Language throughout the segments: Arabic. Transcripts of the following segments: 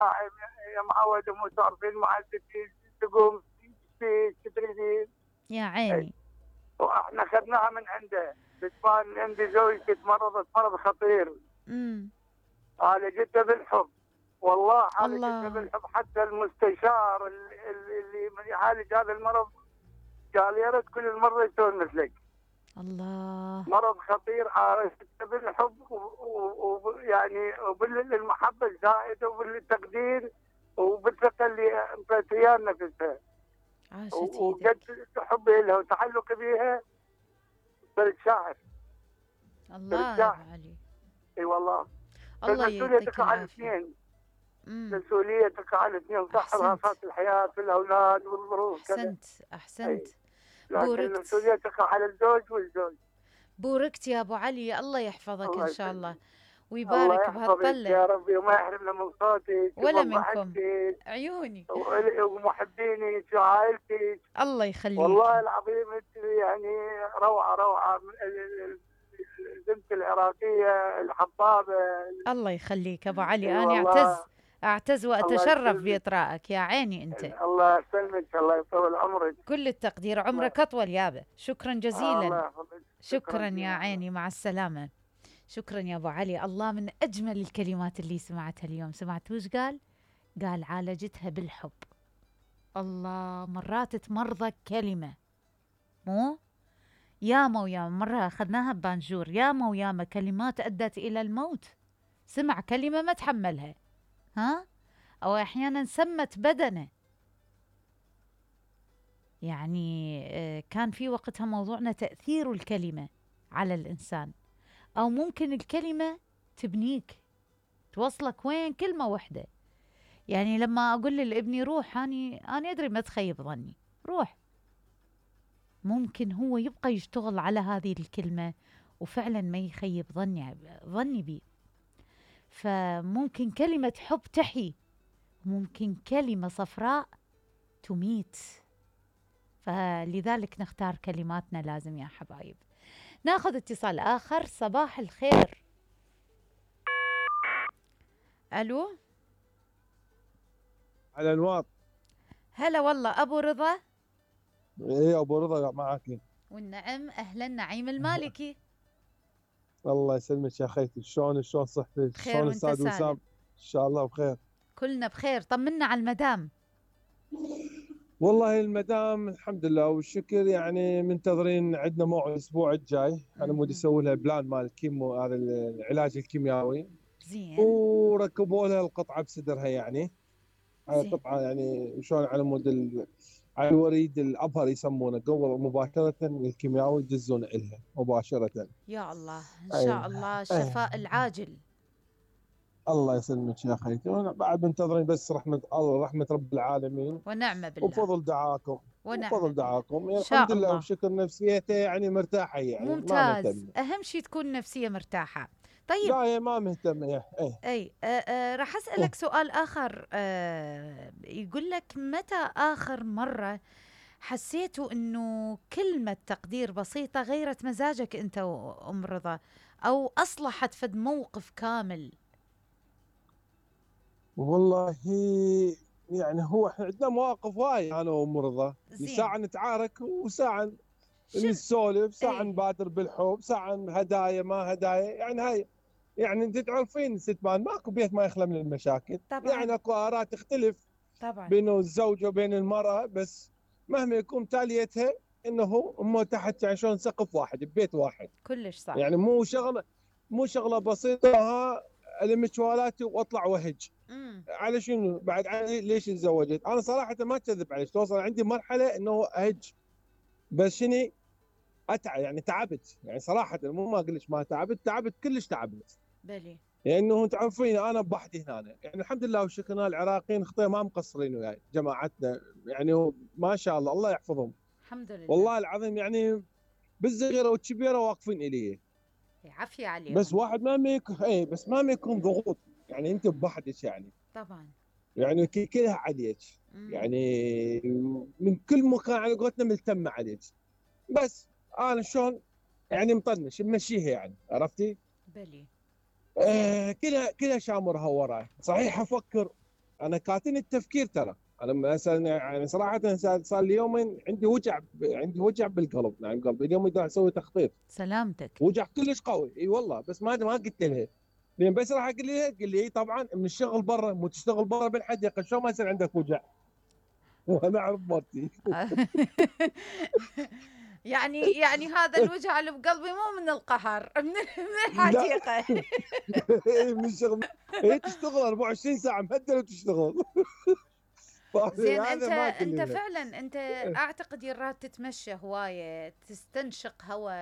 يا معود مو تعرفين معدتي تقوم تدري. يا عيني. واحنا اخذناها من عنده. بتبان عندي زوجتي تمرضت مرض خطير. امم عالجتها بالحب. والله عالجتها الله بالحب. حتى المستشار اللي يعالج هذا المرض قال يا ريت كل المرضى يسوون مثلك. الله. مرض خطير عالجته بالحب ويعني وبالمحبه الزائده وبالتقدير وبالثقه اللي انطيت اياها نفسها. عاشت وقد ايدك. حبي لها وتعلقي بها صرت شاعر. الله يا ابو شاعر. علي. اي والله. الله مسؤوليتك يعطيك على العافيه. الاثنين. مسؤوليتك على الاثنين صح احسنت ضغوطات الحياه في الاولاد والظروف كذا. احسنت احسنت. اي. لكن بوركت مسؤوليتك على الزوج والزوج. بوركت يا ابو علي، الله يحفظك ان الله شاء الله يسلمك. الله ويبارك يحفظك بهالطله. يا ربي وما يحرمنا من صوتك ولا ومن منكم ضحكتك عيوني. ومحبينك وعائلتك. الله يخليك. والله العظيم انت يعني روعه روعه. البنت العراقيه الحبابه. الله يخليك ابو علي، اي انا والله. اعتز الله واتشرف يسلمك. باطرائك يا عيني انت. الله يسلمك. الله يطول عمرك. كل التقدير، الله. عمرك اطول يابا، شكرا جزيلا. الله يحفظك. شكرا شكرا يا جزيلا. الله. عيني، مع السلامه. شكرا يا ابو علي. الله، من اجمل الكلمات اللي سمعتها اليوم. سمعت وش قال؟ قال عالجتها بالحب. الله، مرات تمرضك كلمه، مو ياما وياما. مرة أخذناها ببانجور، ياما وياما كلمات أدت إلى الموت. سمع كلمة ما تحملها، ها؟ أو أحيانا سمت بدنه. يعني كان في وقتها موضوعنا تأثير الكلمة على الإنسان، أو ممكن الكلمة تبنيك، توصلك وين كلمة واحدة. يعني لما أقول لابني روح، أنا أدري ما تخيب ظني، روح، ممكن هو يبقى يشتغل على هذه الكلمة وفعلا ما يخيب ظني بي. فممكن كلمة حب تحيي، ممكن كلمة صفراء تميت. فلذلك نختار كلماتنا لازم يا حبايب. ناخذ اتصال آخر. صباح الخير. ألو. على الواط. هلا والله أبو رضا. ايه ابو رضا معك. والنعم، أهلا. نعيم المالكي. الله يسلمك يا خيتي. شلون صحتك؟ بخير شلون وانت الاستاذ وسام؟ سالم. ان شاء الله بخير. كلنا بخير. طمنا على المدام. والله المدام الحمد لله والشكر، يعني منتظرين، عندنا موعد الاسبوع الجاي. انا مودي اسوي لها بلان مال الكيمو، هذا العلاج الكيميائي. زين وركبوا لها القطعه بصدرها، يعني على زين. قطعه، يعني شلون على مود على الوريد الابهر يسمونه، قبل مباشره الكيميائي يدزون لها مباشره. يا الله، إن اي. شاء الله اي. الشفاء العاجل. الله يسلمك يا اخيتي، وانا بعد منتظرين بس رحمه الله، رحمه رب العالمين ونعم بالله. وبفضل دعاكم. ونعم وبفضل بالله. دعاكم إن يعني الحمد شاء لله الله. وشكر، نفسيته يعني مرتاحه، يعني ما ممتاز، مهتمه. أهم شيء تكون نفسية مرتاحة. طيب. لا هي ما مهتمه ايه. أي راح إيه. أسألك سؤال آخر. يقول لك متى آخر مرة حسيتوا أنه كلمة تقدير بسيطة غيرت مزاجك أنت وأم رضا، أو أصلحت فد موقف كامل؟ والله يعني هو احنا عندنا مواقف وايد انا وام رضا، زين. ساعه نتعارك وساعه شو. نسولف، ساعه أي. نبادر بالحب، ساعه هدايا ما هدايا، يعني هاي. يعني انت تعرفين ستمان ماكو بيت ما يخلى من المشاكل، طبعا يعني اكو اراء تختلف طبعا. بين الزوج وبين المرأة، بس مهما يكون تاليتها انه هم تحت يعني شلون سقف واحد ببيت واحد. كلش صح. يعني مو شغله بسيطه، ها المشوالات واطلع وهج امم على شنو بعد، على ليش تزوجت. انا صراحه ما اكذب عليك، توصل عندي مرحله انه اهج، بس شني اتعب، يعني تعبت، يعني صراحه مو ما اقول لك ما تعبت كلش تعبت. بلي. لانه تعرفين انا بوحدي هنا، يعني الحمد لله والشكر العراقيين خطيه ما مقصرين وياي جماعتنا، يعني ما شاء الله الله يحفظهم. الحمد لله. والله العظيم يعني بالصغيره والكبيره واقفين الي. عافية بس عليهم. واحد ما يكون ضغوط، يعني انت بوحدك طبعا. يعني كلها عليك، امم يعني من كل مكان على قولتنا ملتمه عليك. بس انا شلون يعني مطنش ممشيها، يعني عرفتي؟ بلي. زين. كلها شامرها وراي، صحيح افكر انا كاتني التفكير ترى. انا مثلا يعني صراحه صار لي يومين عندي وجع بالقلب، يعني قبل اليوم بدي اسوي تخطيط. سلامتك. وجع كلش قوي، اي والله، بس ما قلت لها. لان بس راح اقول لها، قال لي طبعا من الشغل برا، مو تشتغل برا بالحديقه، شلون ما يصير عندك وجع؟ وانا اعرف مرتي. يعني هذا الوجع اللي بقلبي مو من القهر، من لا الحديقة. من الشغل. هي تشتغل 24 ساعه مهدله وتشتغل. زين، هذا ما اقول انت لها. فعلا انت اعتقد يراد تتمشى هوايه، تستنشق هواء،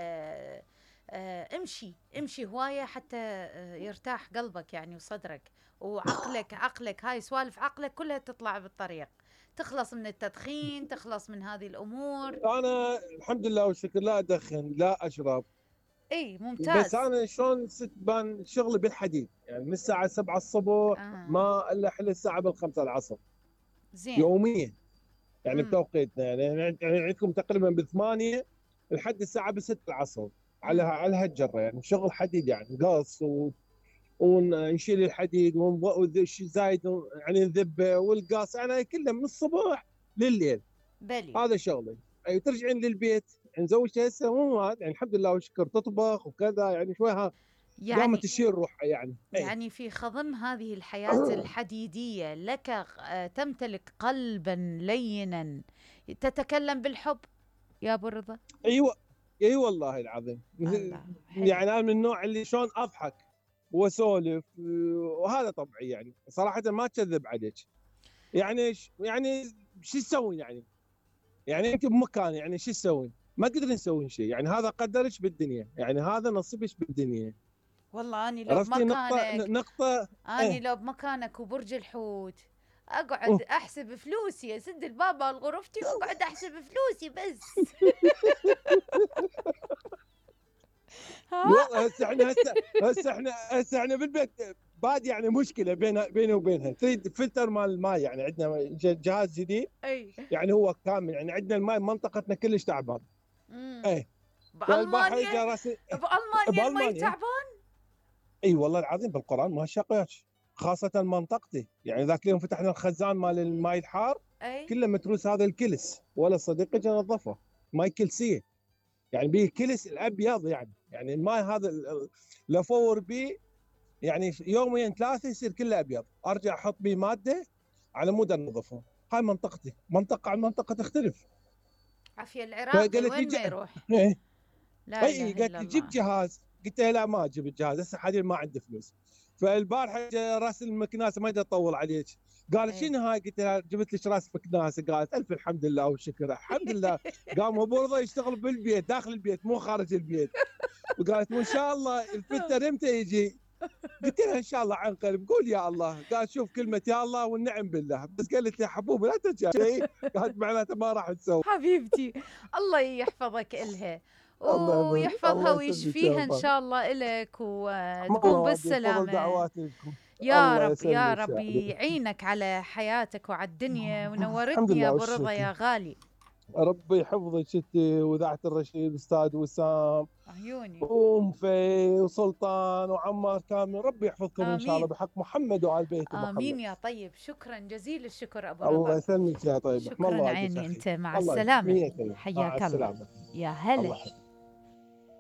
امشي هوايه حتى يرتاح قلبك يعني وصدرك عقلك هاي سوالف عقلك كلها تطلع بالطريق، تخلص من التدخين، تخلص من هذه الامور. انا الحمد لله والشكر لا ادخن لا اشرب. اي بس ممتاز. انا شلون بان شغلي بالحديد، يعني من الساعه 7 الصبح آه. ما الا حل الساعه بالخمسة العصر زين. يوميا، يعني امم بتوقيتنا، يعني عندكم تقريبا ب8 لحد الساعه ب6 العصر على هالجره، يعني شغل حديد، يعني قص ونشيل الحديد زايد، يعني نذبه والقاص، انا كله من الصبح لليل. بلي. هذا شغلي. اي ترجعين للبيت، يعني زوجتي هسه مو يعني الحمد لله والشكر تطبخ وكذا، يعني شويها قامت يعني تشيل روحها يعني. اي يعني في خضم هذه الحياة الحديدية لك تمتلك قلبا لينا تتكلم بالحب يا ابو رضا. ايوه، اي والله العظيم. الله حلو. يعني انا من النوع اللي شلون اضحك واسولف، وهذا طبعي يعني، صراحه ما اكذب عليك. يعني شو تسوين يعني؟ يعني انت بمكان، يعني شو تسوين؟ ما تقدرين تسوين شيء، يعني هذا قدرك بالدنيا، يعني هذا نصيبك بالدنيا. والله اني لو عرفتي بمكانك، نقطه. اني ايه. لو بمكانك وبرج الحوت اقعد احسب فلوسي، اسد الباب مال غرفتي واقعد احسب فلوسي بس. ها. والله هسه احنا بالبيت بعد يعني مشكله بيني وبينها، تريد فلتر مال الماء، يعني عندنا جهاز جديد، اي. يعني هو كامل، يعني عندنا الماء منطقتنا كلش تعبان. امم ايه. فالبارحه بالمانيا، جا راسي بالمانيا المي بالمانيا. تعبان. اي والله العظيم بالقران ما شقيت، خاصه منطقتي، يعني ذاك اليوم فتحنا الخزان مال الماء الحار، اي. كله متروس هذا الكلس، ولا صديقي جا نظفه، ماي كلسيه، يعني به كلس الابيض، يعني الماء هذا لو فور بيه يعني يومين ثلاثه يصير كله ابيض، ارجع احط به ماده على مود انظفه. هاي منطقتي، منطقه عن منطقه تختلف. عافية العراقي فقالت لي وين ما يروح. ايه. لا اي اله قالت الا لي جيب الله. جهاز، قلت لها لا ما اجيب الجهاز هسه حاليا ما عندي فلوس. فالبارحه راس المكناسه ما ادري اطول عليك، قالت اي. شنو هاي؟ قلت لها جبت لك راس مكناسه، قالت الف الحمد لله والشكر، الحمد لله. قام ابو رضا يشتغل بالبيت، داخل البيت مو خارج البيت، وقالت وان شاء الله الفلتر امتى يجي؟ قلت لها ان شاء الله عن قريب، قول يا الله. قالت شوف كلمه يا الله والنعم بالله، بس قالت لي حبوب لا تجي، قالت معناته ما راح تسوي. حبيبتي، الله يحفظك إلها الله ويحفظها الله يسلمك يا ويشفيها إن رب. شاء الله إلك وتقوم الله تفضل بالسلامة. دعواتكم. يا الله رب يا يسلمك يا رب حبيبي. يعينك على حياتك وعلى الدنيا، الحمد ونورتني يا لله أبو رضا والشكر. يا غالي. ربي يحفظك انت واذاعه الرشيد، استاذ وسام عيوني. وام في وسلطان وعمار كامل، ربي يحفظكم ان شاء الله آمين. بحق محمد وآل بيت محمد. آمين يا طيب، شكرا جزيل الشكر أبو الله رضا. يسلمك يا طيب، رحم الله شكرا والديك عيني، اخي. أنت مع الله السلامة. مية مع حياك الله. السلامه. يا هلا. الله